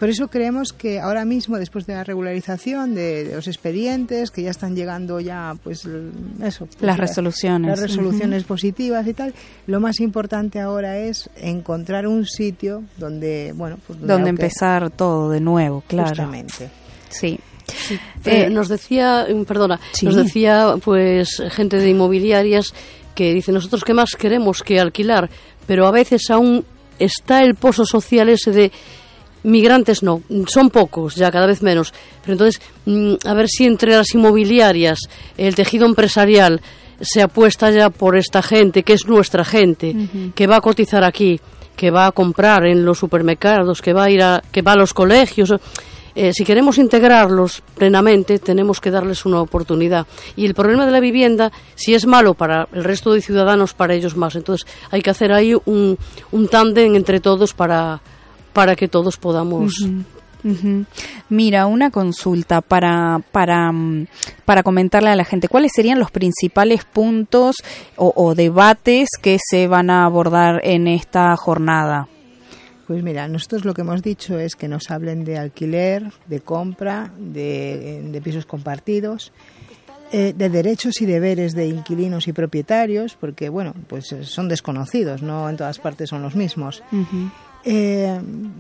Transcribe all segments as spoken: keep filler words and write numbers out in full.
por eso creemos que ahora mismo, después de la regularización de, de los expedientes, que ya están llegando ya, pues, eso. Pues, las resoluciones. Las resoluciones uh-huh. positivas y tal, lo más importante ahora es encontrar un sitio donde, bueno, pues, donde, donde empezar todo de nuevo, claro. Justamente. Sí. Sí, eh, nos decía, perdona, sí. nos decía pues gente de inmobiliarias que dice, nosotros qué más queremos que alquilar, pero a veces aún está el pozo social ese de migrantes, no, son pocos, ya cada vez menos, pero entonces a ver si entre las inmobiliarias, el tejido empresarial se apuesta ya por esta gente, que es nuestra gente, uh-huh. que va a cotizar aquí, que va a comprar en los supermercados, que va a ir a, que va a los colegios. Eh, si queremos integrarlos plenamente, tenemos que darles una oportunidad. Y el problema de la vivienda, si es malo para el resto de ciudadanos, para ellos más. Entonces hay que hacer ahí un, un tándem entre todos para, para que todos podamos... Uh-huh. Uh-huh. Mira, una consulta para, para, para comentarle a la gente. ¿Cuáles serían los principales puntos o, o debates que se van a abordar en esta jornada? Pues mira, nosotros lo que hemos dicho es que nos hablen de alquiler, de compra, de, de pisos compartidos, eh, de derechos y deberes de inquilinos y propietarios, porque bueno, pues son desconocidos, no en todas partes son los mismos. Uh-huh. Eh,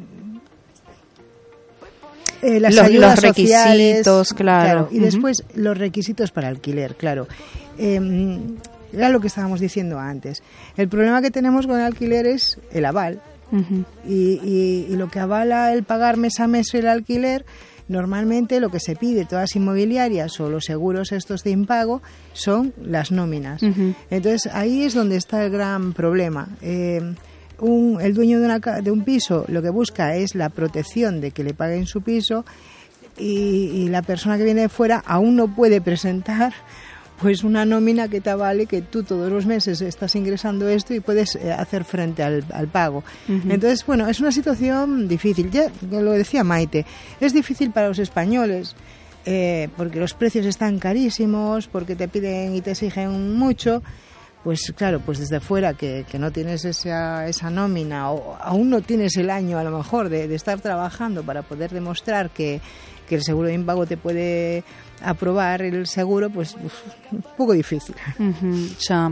eh, las los, ayudas los requisitos, sociales, claro. claro y uh-huh. después los requisitos para alquiler, claro. Eh, era lo que estábamos diciendo antes. El problema que tenemos con el alquiler es el aval. Uh-huh. Y, y, y lo que avala el pagar mes a mes el alquiler, normalmente lo que se pide todas las inmobiliarias o los seguros estos de impago son las nóminas. Uh-huh. Entonces ahí es donde está el gran problema. Eh, un, el dueño de, una, de un piso lo que busca es la protección de que le paguen su piso y, y la persona que viene de fuera aún no puede presentar pues una nómina que te avale que tú todos los meses estás ingresando esto y puedes eh, hacer frente al, al pago. Uh-huh. Entonces, bueno, es una situación difícil. Ya lo decía Maite, es difícil para los españoles eh, porque los precios están carísimos, porque te piden y te exigen mucho. Pues claro, pues desde fuera que, que no tienes esa, esa nómina o aún no tienes el año a lo mejor de, de estar trabajando para poder demostrar que, que el seguro de impago te puede aprobar el seguro, pues uf, un poco difícil. Uh-huh, ya.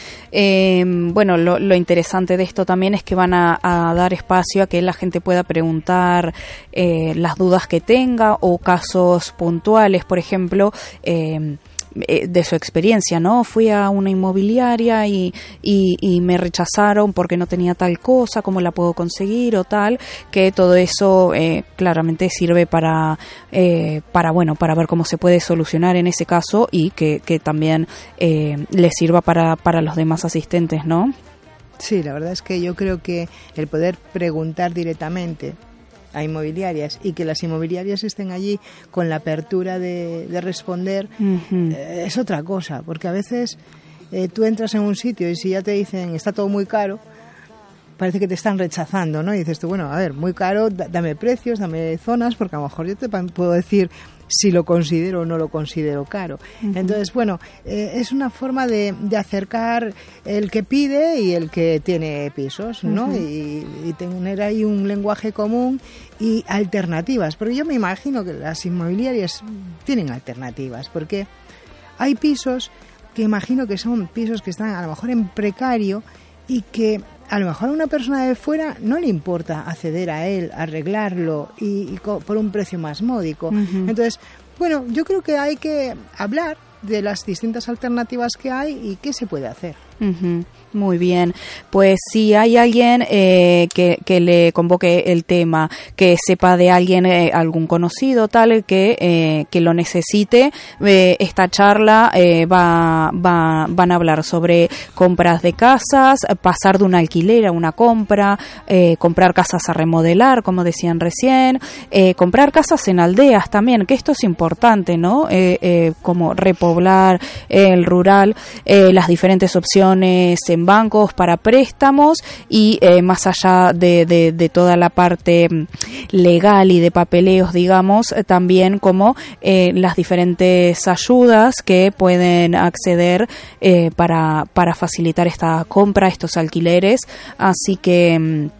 Eh, bueno, lo, lo interesante de esto también es que van a, a dar espacio a que la gente pueda preguntar eh, las dudas que tenga o casos puntuales, por ejemplo, eh, de su experiencia, ¿no? Fui a una inmobiliaria y, y, y me rechazaron porque no tenía tal cosa, ¿cómo la puedo conseguir o tal? Que todo eso eh, claramente sirve para, eh, para, bueno, para ver cómo se puede solucionar en ese caso y que, que también eh, les sirva para, para los demás asistentes, ¿no? Sí, la verdad es que yo creo que el poder preguntar directamente a inmobiliarias y que las inmobiliarias estén allí con la apertura de, de responder uh-huh. eh, es otra cosa, porque a veces eh, tú entras en un sitio y si ya te dicen está todo muy caro, parece que te están rechazando, ¿no? Y dices tú, bueno, a ver, muy caro, d- dame precios, dame zonas, porque a lo mejor yo te puedo decir si lo considero o no lo considero caro. Uh-huh. Entonces, bueno, eh, es una forma de, de acercar el que pide y el que tiene pisos, ¿no? Uh-huh. Y, y tener ahí un lenguaje común y alternativas, porque yo me imagino que las inmobiliarias tienen alternativas, porque hay pisos que imagino que son pisos que están a lo mejor en precario y que a lo mejor a una persona de fuera no le importa acceder a él, arreglarlo y, y co- por un precio más módico. Uh-huh. Entonces, bueno, yo creo que hay que hablar de las distintas alternativas que hay y qué se puede hacer. Uh-huh. Muy bien, pues si hay alguien eh, que, que le convoque el tema, que sepa de alguien, eh, algún conocido tal, que, eh, que lo necesite, eh, esta charla eh, va, va, van a hablar sobre compras de casas, pasar de un alquiler a una compra, eh, comprar casas a remodelar, como decían recién, eh, comprar casas en aldeas también, que esto es importante, ¿no? Eh, eh, como repoblar el rural, eh, las diferentes opciones en bancos para préstamos y eh, más allá de, de, de toda la parte legal y de papeleos, digamos, eh, también como eh, las diferentes ayudas que pueden acceder eh, para, para facilitar esta compra, estos alquileres. Así que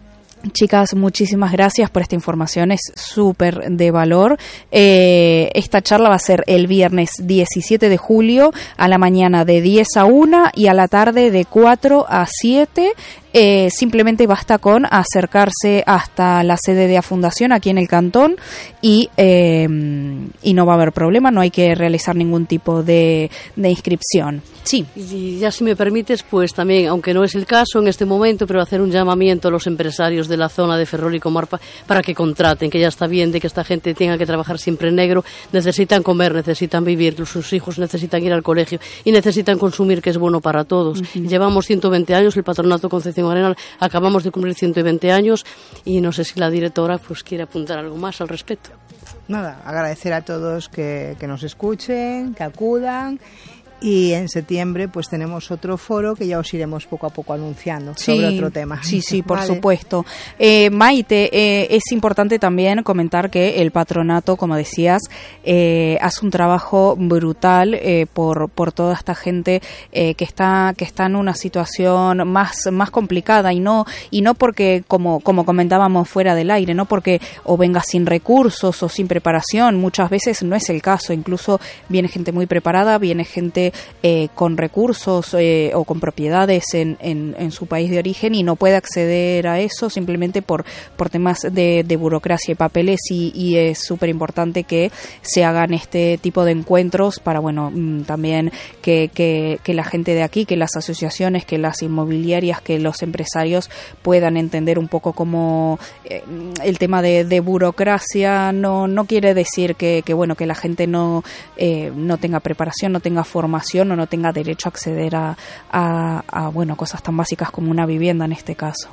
Chicas, muchísimas gracias por esta información, es súper de valor. Eh, esta charla va a ser el viernes diecisiete de julio a la mañana de diez a una y a la tarde de cuatro a siete. Eh, simplemente basta con acercarse hasta la sede de la Fundación aquí en el Cantón y, eh, y no va a haber problema, no hay que realizar ningún tipo de, de inscripción. Sí. Y ya si me permites, pues también, aunque no es el caso en este momento, pero hacer un llamamiento a los empresarios de la zona de Ferrol y Comarpa para que contraten, que ya está bien de que esta gente tenga que trabajar siempre en negro, necesitan comer, necesitan vivir, sus hijos necesitan ir al colegio y necesitan consumir, que es bueno para todos. Uh-huh. Llevamos ciento veinte años, el Patronato Concepción Arenal, acabamos de cumplir ciento veinte años y no sé si la directora pues quiere apuntar algo más al respecto. Nada, agradecer a todos que, que nos escuchen, que acudan. Y en septiembre pues tenemos otro foro que ya os iremos poco a poco anunciando sí, sobre otro tema. Sí, sí, por vale. supuesto. Eh, Maite, eh, es importante también comentar que el patronato, como decías, eh, hace un trabajo brutal eh, por por toda esta gente eh, que está que está en una situación más más complicada y no y no porque como como comentábamos fuera del aire, no porque o venga sin recursos o sin preparación, muchas veces no es el caso. Incluso viene gente muy preparada, viene gente Eh, con recursos eh, o con propiedades en, en, en su país de origen y no puede acceder a eso simplemente por, por temas de, de burocracia y papeles y, y es súper importante que se hagan este tipo de encuentros para, bueno, mmm, también que, que, que la gente de aquí, que las asociaciones, que las inmobiliarias, que los empresarios puedan entender un poco cómo eh, el tema de, de burocracia no, no quiere decir que, que, bueno, que la gente no, eh, no tenga preparación, no tenga formación o no tenga derecho a acceder a, a, a bueno, cosas tan básicas como una vivienda en este caso.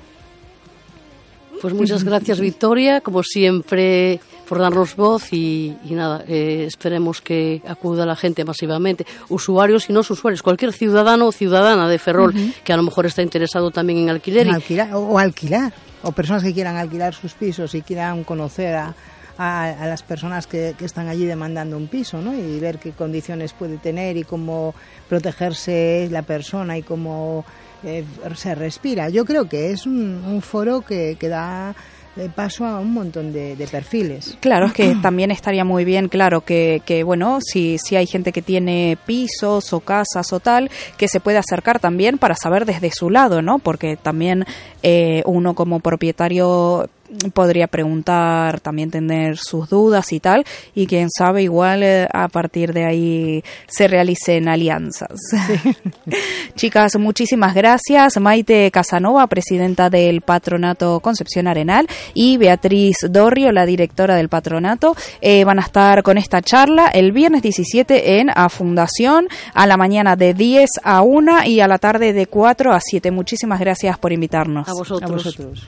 Pues muchas gracias, Victoria, como siempre, por darnos voz y, y nada, eh, esperemos que acuda la gente masivamente, usuarios y no usuarios, cualquier ciudadano o ciudadana de Ferrol uh-huh. que a lo mejor está interesado también en alquiler. En alquilar, o, o alquilar, o personas que quieran alquilar sus pisos y quieran conocer a A, a las personas que, que están allí demandando un piso, ¿no? Y ver qué condiciones puede tener y cómo protegerse la persona y cómo eh, se respira. Yo creo que es un, un foro que, que da paso a un montón de, de perfiles. Claro, es que también estaría muy bien, claro, que, que bueno, si, si hay gente que tiene pisos o casas o tal, que se puede acercar también para saber desde su lado, ¿no? Porque también eh, uno como propietario podría preguntar, también tener sus dudas y tal, y quién sabe, igual eh, a partir de ahí se realicen alianzas. Sí. Chicas, muchísimas gracias. Maite Casanova, presidenta del Patronato Concepción Arenal, y Beatriz Dorrio, la directora del patronato, eh, van a estar con esta charla el viernes diecisiete en A Fundación, a la mañana de diez a una y a la tarde de cuatro a siete. Muchísimas gracias por invitarnos. A vosotros. A vosotros.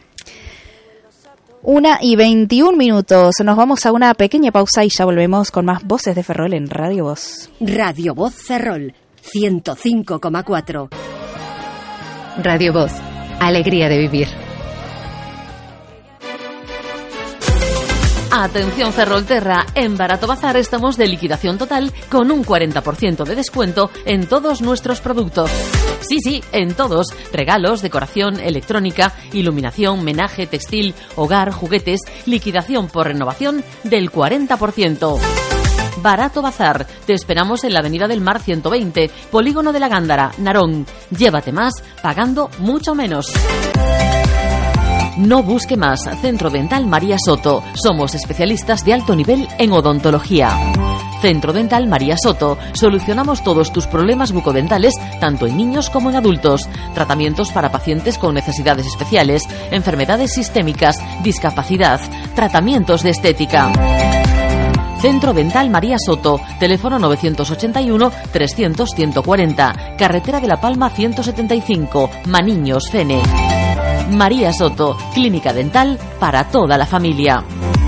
Una y veintiún minutos. Nos vamos a una pequeña pausa y ya volvemos con más Voces de Ferrol en Radio Voz. Radio Voz Ferrol, ciento cinco coma cuatro. Radio Voz, alegría de vivir. Atención Ferrolterra, en Barato Bazar estamos de liquidación total con un cuarenta por ciento de descuento en todos nuestros productos. Sí, sí, en todos. Regalos, decoración, electrónica, iluminación, menaje, textil, hogar, juguetes, liquidación por renovación del cuarenta por ciento. Barato Bazar. Te esperamos en la Avenida del Mar ciento veinte, Polígono de la Gándara, Narón. Llévate más pagando mucho menos. No busque más. Centro Dental María Soto. Somos especialistas de alto nivel en odontología. Centro Dental María Soto. Solucionamos todos tus problemas bucodentales, tanto en niños como en adultos. Tratamientos para pacientes con necesidades especiales, enfermedades sistémicas, discapacidad, tratamientos de estética. Centro Dental María Soto. Teléfono novecientos ochenta y uno, trescientos, ciento cuarenta. Carretera de la Palma ciento setenta y cinco. Maniños, Fene. María Soto, clínica dental para toda la familia.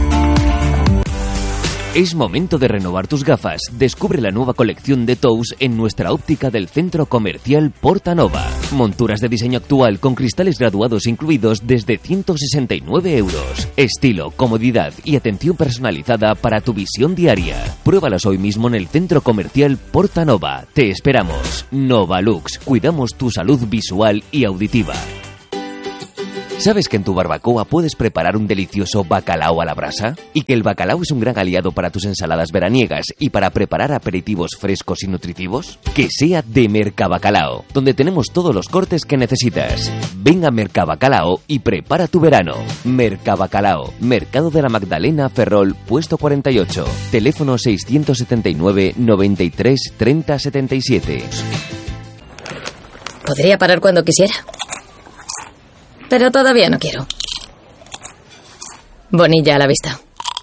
Es momento de renovar tus gafas. Descubre la nueva colección de Tous en nuestra óptica del Centro Comercial Portanova. Monturas de diseño actual con cristales graduados incluidos desde ciento sesenta y nueve euros. Estilo, comodidad y atención personalizada para tu visión diaria. Pruébalas hoy mismo en el Centro Comercial Portanova. Te esperamos. Novalux. Cuidamos tu salud visual y auditiva. ¿Sabes que en tu barbacoa puedes preparar un delicioso bacalao a la brasa? Y que el bacalao es un gran aliado para tus ensaladas veraniegas y para preparar aperitivos frescos y nutritivos? Que sea de Mercabacalao, donde tenemos todos los cortes que necesitas. Ven a Mercabacalao y prepara tu verano. Mercabacalao, Mercado de la Magdalena, Ferrol, puesto cuarenta y ocho. Teléfono seiscientos setenta y nueve, noventa y tres, treinta, setenta y siete. Podría parar cuando quisiera, pero todavía no quiero. Bonilla a la vista.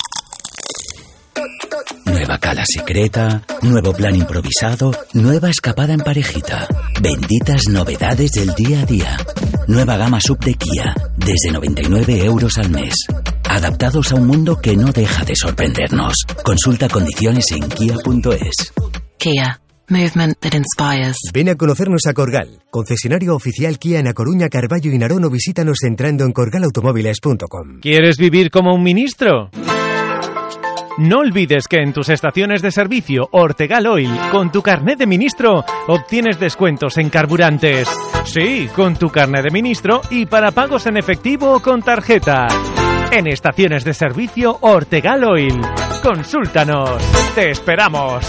Nueva cala secreta, nuevo plan improvisado, nueva escapada en parejita. Benditas novedades del día a día. Nueva gama sub de Kia, desde noventa y nueve euros al mes. Adaptados a un mundo que no deja de sorprendernos. Consulta condiciones en kia punto es. Kia. Movement that inspires. Ven a conocernos a Corgal, concesionario oficial Kia en A Coruña, Carballo y Narón, o visítanos entrando en corgal automóviles punto com. ¿Quieres vivir como un ministro? No olvides que en tus estaciones de servicio Ortegal Oil, con tu carnet de ministro, obtienes descuentos en carburantes. Sí, con tu carnet de ministro y para pagos en efectivo o con tarjeta. En estaciones de servicio Ortegal Oil. Consúltanos. ¡Te esperamos!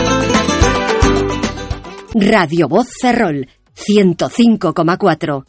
Radio Voz Ferrol, ciento cinco coma cuatro.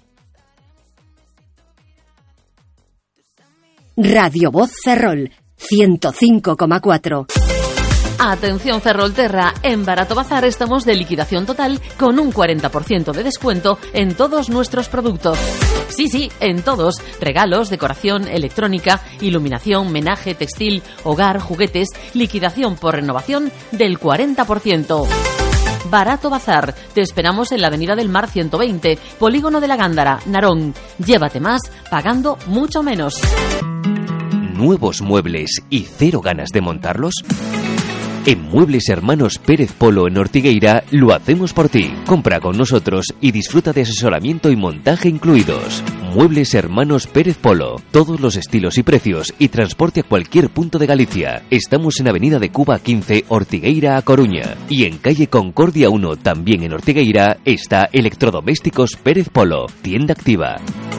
Radio Voz Ferrol, ciento cinco coma cuatro. Atención Ferrolterra, en Barato Bazar estamos de liquidación total con un cuarenta por ciento de descuento en todos nuestros productos. Sí, sí, en todos. Regalos, decoración, electrónica, iluminación, menaje, textil, hogar, juguetes, liquidación por renovación del cuarenta por ciento. Barato Bazar. Te esperamos en la Avenida del Mar ciento veinte, Polígono de la Gándara, Narón. Llévate más pagando mucho menos. ¿Nuevos muebles y cero ganas de montarlos? En Muebles Hermanos Pérez Polo en Ortigueira lo hacemos por ti. Compra con nosotros y disfruta de asesoramiento y montaje incluidos. Muebles Hermanos Pérez Polo. Todos los estilos y precios y transporte a cualquier punto de Galicia. Estamos en Avenida de Cuba quince, Ortigueira, A Coruña. Y en Calle Concordia uno, también en Ortigueira, está Electrodomésticos Pérez Polo. Tienda activa.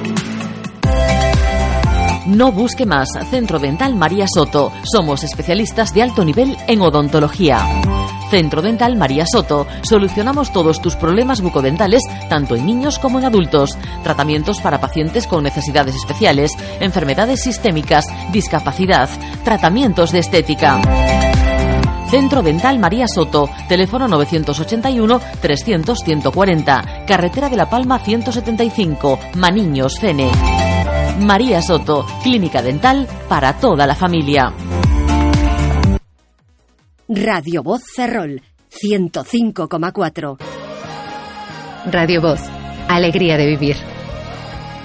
No busque más. Centro Dental María Soto. Somos especialistas de alto nivel en odontología. Centro Dental María Soto. Solucionamos todos tus problemas bucodentales, tanto en niños como en adultos. Tratamientos para pacientes con necesidades especiales, enfermedades sistémicas, discapacidad, tratamientos de estética. Centro Dental María Soto. Teléfono novecientos ochenta y uno, trescientos, ciento cuarenta. Carretera de la Palma ciento setenta y cinco. Maniños, Fene. María Soto, clínica dental para toda la familia. Radio Voz Ferrol, ciento cinco coma cuatro. Radio Voz, alegría de vivir.